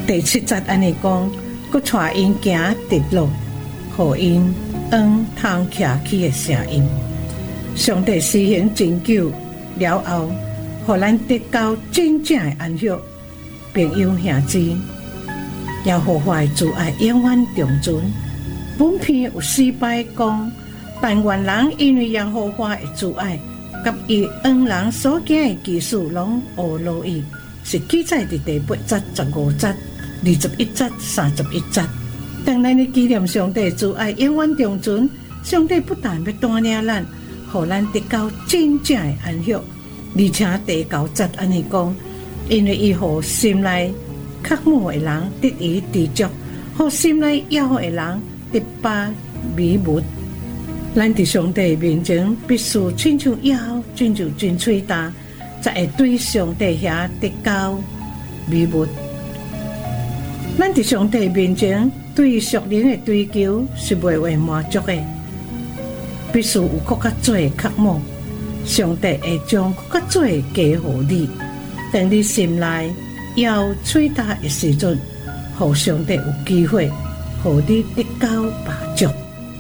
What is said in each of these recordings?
第7节安尼讲，佮带因行直路，互因通徛起的声音。上帝施行拯救了后，互咱得到真正的安息。朋友兄姊，耶和华的慈爱永远长存。本篇有4摆讲，但愿人因为耶和华的慈爱，甲伊恩人所行的奇事，拢学落去，是记载伫第8节、15节、21节、31节。当咱的纪念上帝慈爱永远长存，上帝不但要带领咱，互咱得到真正的安息，而且第9节安尼讲，因为伊互心内渴慕的人得以知足，互心内要的人得把美物。咱伫上帝面前必须亲像要，亲像真嘴大，才会对上帝遐得到美物。咱伫上帝面前对属灵的追求是袂会满足的，必须有更较多的渴慕，上帝会将更较多的加互你。当你心内要嘴大的时阵，互上帝有机会，互你得到满足。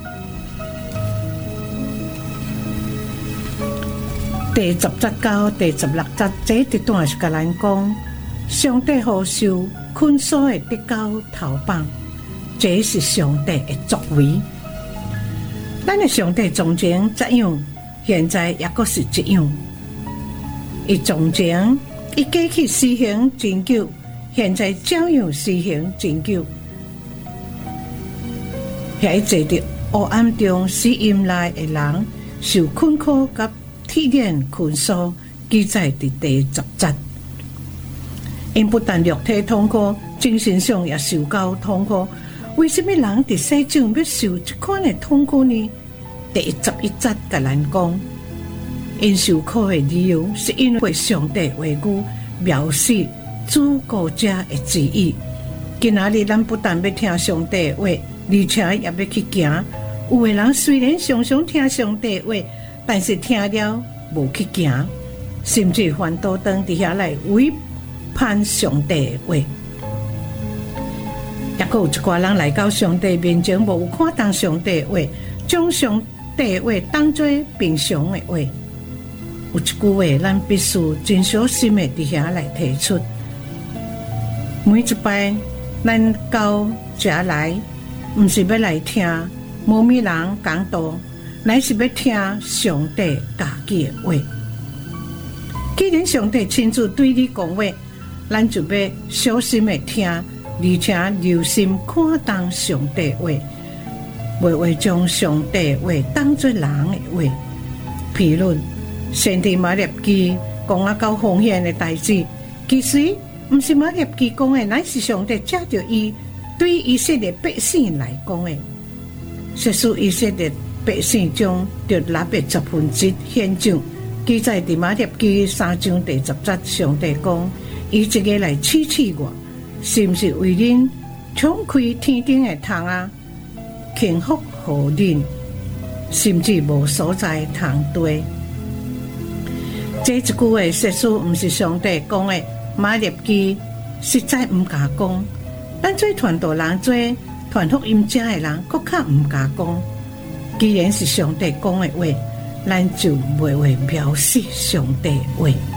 第10节到第16节，这一段是甲咱讲，上帝互受困锁的得到头棒，这是上帝的作为。咱的上帝从前怎样，现在也阁是这样。伊从前伊过去施行拯救，现在照样施行拯救。遐坐伫黑暗中死阴内的人，受困苦甲体验困锁，记载伫第10节。因不但肉体痛苦，精神上也受到痛苦。为什么人伫世上要受这款的痛苦呢？第11节甲咱讲，因受苦的理由，是因为上帝话语藐视主顾者的旨意。今仔日咱不但要听上帝的话，而且也要去行。有的人虽然常常听上帝的话，但是听了无去行，甚至翻倒转伫遐来违叛上帝的话。也阁有一寡人来到上帝面前，无有看重上帝的话，将上帝的话当作平常的话。有一句话，咱必须真小心的伫遐来提出。每一摆咱到遮来，毋是要来听无物人讲道，乃是要听上帝家己的话。既然上帝亲自对你讲话，咱就要小心的听，而且留心看重上帝的话，袂会将上帝的话当作人的话。譬如先知马列基讲到奉献的代志，其实毋是马列基讲的，乃是上帝借着伊对以色列百姓来讲的。说使以色列百姓将着10%献上，记载伫马列基3章第10节，上帝讲：伊一个来试我，是毋是为恁敞开天顶的窗啊，庆福互恁，甚至无所在通堆。这一句话说使毋是上帝讲的，马列基实在毋敢讲。咱做传道人，做传福音者的人，更较毋敢讲。既然是上帝讲的话，咱就袂会藐视上帝的话。